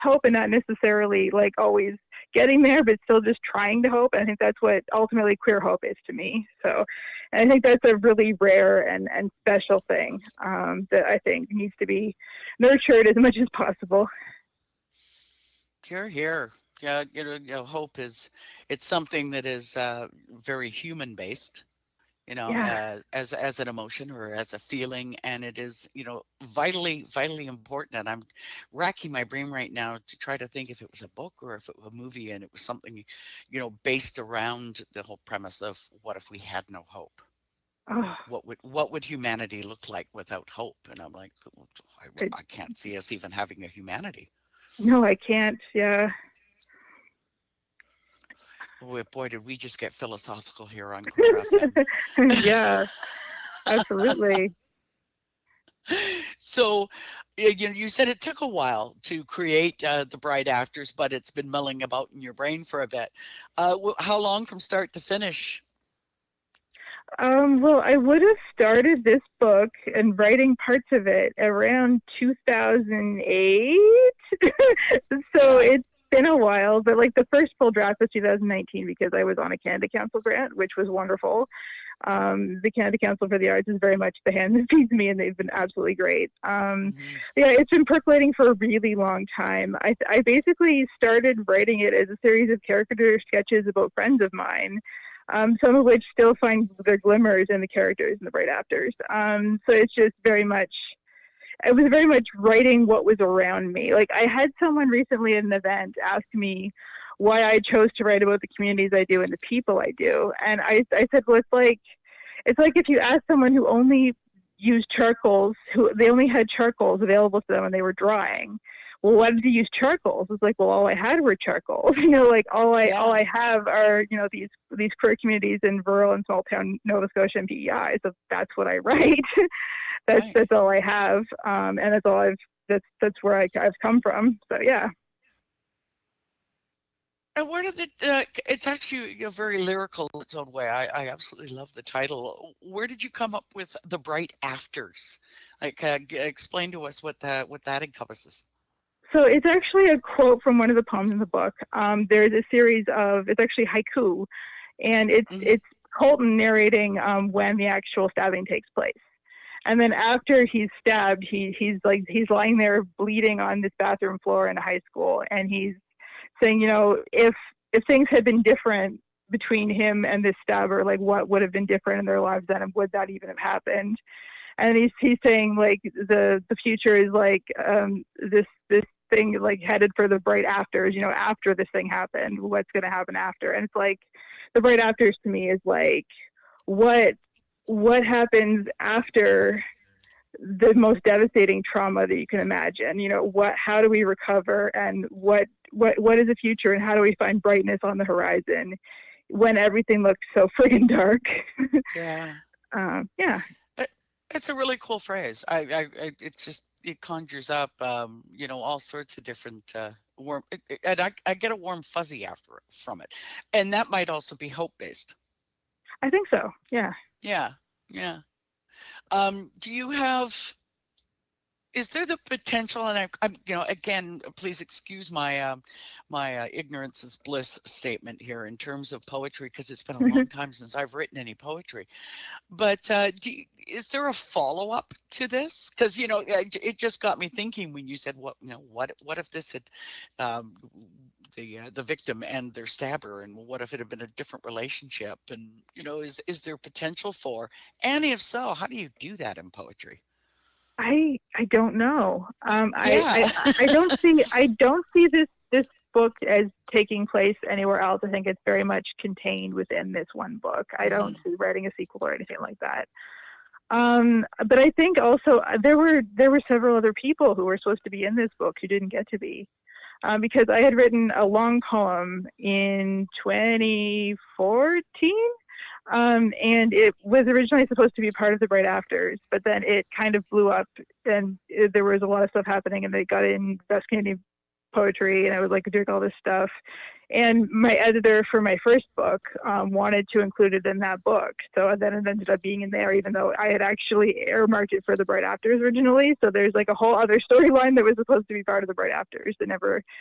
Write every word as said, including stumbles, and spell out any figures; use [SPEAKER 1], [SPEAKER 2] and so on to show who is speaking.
[SPEAKER 1] hope and not necessarily like always getting there, but still just trying to hope. And I think that's what ultimately queer hope is to me. So and I think that's a really rare and, and special thing um, that I think needs to be nurtured as much as possible.
[SPEAKER 2] Here, here. Yeah, you know, you know, hope is it's something that is uh, very human based, you know,
[SPEAKER 1] Yeah.
[SPEAKER 2] uh, as as an emotion or as a feeling, and it is, you know, vitally vitally important. And I'm racking my brain right now to try to think if it was a book or if it was a movie, and it was something, you know, based around the whole premise of what if we had no hope?
[SPEAKER 1] Oh,
[SPEAKER 2] What would what would humanity look like without hope? And I'm like, I,
[SPEAKER 1] it,
[SPEAKER 2] I can't see us even having a humanity.
[SPEAKER 1] no, I can't. Yeah.
[SPEAKER 2] Boy, boy, did we just get philosophical here on Queer F M.
[SPEAKER 1] Yeah, absolutely.
[SPEAKER 2] So, y- you know, you said it took a while to create uh, the Bright Afters, but it's been milling about in your brain for a bit. Uh, wh- how long from start to finish?
[SPEAKER 1] Um, well, I would have started this book and writing parts of it around two thousand eight. So
[SPEAKER 2] Yeah.
[SPEAKER 1] it's been a while, but like the first full draft was two thousand nineteen because I was on a Canada Council grant, which was wonderful. Um, the Canada Council for the Arts is very much the hand that feeds me, and they've been absolutely great. Um,
[SPEAKER 2] Hmm.
[SPEAKER 1] yeah, it's been percolating for a really long time. I, I basically started writing it as a series of caricature sketches about friends of mine, um, some of which still find their glimmers in the characters and the Bright Afters. Um, so it's just very much, it was very much writing what was around me. Like I had someone recently at an event ask me why I chose to write about the communities I do and the people I do. And I, I said, well, it's like, it's like if you ask someone who only used charcoals, who they only had charcoals available to them when they were drawing. Well, why did you use charcoals? It's like, well, all I had were charcoals. You know, like all I all
[SPEAKER 2] Yeah.
[SPEAKER 1] I have are you know these these queer communities in rural and small town Nova Scotia and P E I. So that's what I write. that's
[SPEAKER 2] Right.
[SPEAKER 1] that's all I have, um, and that's all I've. That's that's where I, I've come from. So yeah.
[SPEAKER 2] And where did it? Uh, it's actually, you know, very lyrical in its own way. I, I absolutely love the title. Where did you come up with the Bright Afters? Like, uh, g- explain to us what that what that encompasses.
[SPEAKER 1] So it's actually a quote from one of the poems in the book. Um, there's a series of it's actually haiku, and it's
[SPEAKER 2] Hmm.
[SPEAKER 1] it's Colton narrating um, when the actual stabbing takes place. And then after he's stabbed, he he's like he's lying there bleeding on this bathroom floor in a high school, and he's saying, you know, if if things had been different between him and this stabber, like what would have been different in their lives then, and would that even have happened? And he's he's saying like the the future is like um, this this thing like headed for the bright afters. You know, after this thing happened, what's going to happen after? And it's like the bright afters to me is like what what happens after the most devastating trauma that you can imagine. You know, what how do we recover, and what what what is the future, and how do we find brightness on the horizon when everything looks so friggin' dark?
[SPEAKER 2] Yeah.
[SPEAKER 1] um, yeah.
[SPEAKER 2] It, it's a really cool phrase. I, I, I it just it conjures up, um, you know, all sorts of different uh, warm, it, it- and I, I get a warm fuzzy after it, from it, and that might also be hope based.
[SPEAKER 1] I think so. Yeah.
[SPEAKER 2] Yeah, yeah. Um, do you have? Is there the potential? And I, I'm, you know, again, please excuse my um, my uh, ignorance is bliss statement here in terms of poetry, because it's been a long time since I've written any poetry. But uh, do you, is there a follow up to this? Because you know, it, it just got me thinking when you said, "What you know, what what if this had um, the uh, the victim and their stabber, and what if it had been a different relationship?" And you know, is is there potential for? And if so, how do you do that in poetry?
[SPEAKER 1] I I don't know. Um, I, I
[SPEAKER 2] Yeah.
[SPEAKER 1] I don't see I don't see this this book as taking place anywhere else. I think it's very much contained within this one book. I don't
[SPEAKER 2] Hmm.
[SPEAKER 1] see writing a sequel or anything like that. Um, but I think also uh, there were there were several other people who were supposed to be in this book who didn't get to be. Um, because I had written a long poem in twenty fourteen, um, and it was originally supposed to be part of the Bright Afters, but then it kind of blew up, and it, there was a lot of stuff happening, and they got investigating poetry, and I was like doing all this stuff. And my editor for my first book um, wanted to include it in that book. So then it ended up being in there, even though I had actually earmarked it for the Bright Afters originally. So there's like a whole other storyline that was supposed to be part of the Bright Afters that never